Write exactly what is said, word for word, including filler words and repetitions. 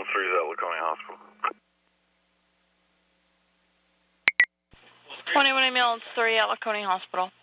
one three is at Laconia Hospital. twenty-one ambulance three at Laconia Hospital.